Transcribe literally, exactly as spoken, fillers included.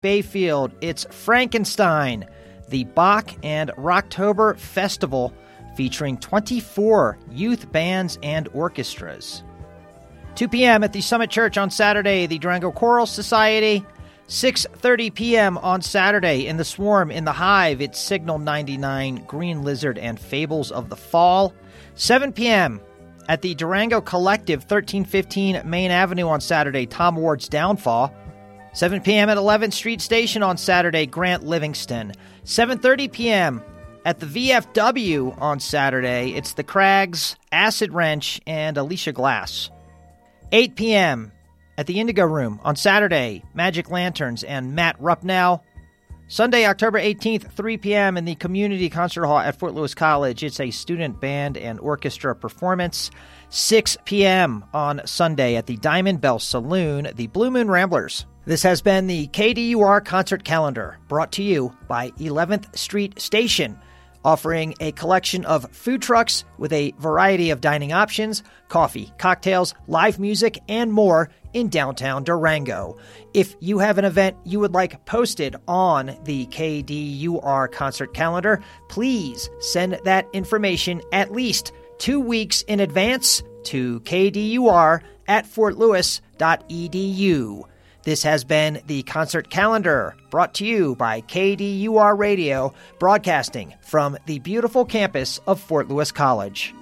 Bayfield, it's Frankenstein, the Bach and Rocktober Festival featuring twenty-four youth bands and orchestras. two p.m. at the Summit Church on Saturday, the Durango Choral Society. six thirty p.m. on Saturday in the Swarm in the Hive, it's Signal ninety-nine, Green Lizard, and Fables of the Fall. seven p.m. at the Durango Collective, thirteen fifteen Main Avenue on Saturday, Tom Ward's Downfall. seven p.m. at eleventh Street Station on Saturday, Grant Livingston. seven thirty p.m. at the V F W on Saturday, it's the Crags, Acid Wrench, and Alicia Glass. eight p.m. at the Indigo Room on Saturday, Magic Lanterns and Matt Rupnow. Sunday, October eighteenth, three p.m. in the Community Concert Hall at Fort Lewis College, it's a student band and orchestra performance. six p.m. on Sunday at the Diamond Bell Saloon, the Blue Moon Ramblers. This has been the K D U R Concert Calendar, brought to you by eleventh Street Station, offering a collection of food trucks with a variety of dining options, coffee, cocktails, live music, and more in downtown Durango. If you have an event you would like posted on the K D U R Concert Calendar, please send that information at least two weeks in advance to k d u r at fort lewis dot e d u. This has been the Concert Calendar, brought to you by K D U R Radio, broadcasting from the beautiful campus of Fort Lewis College.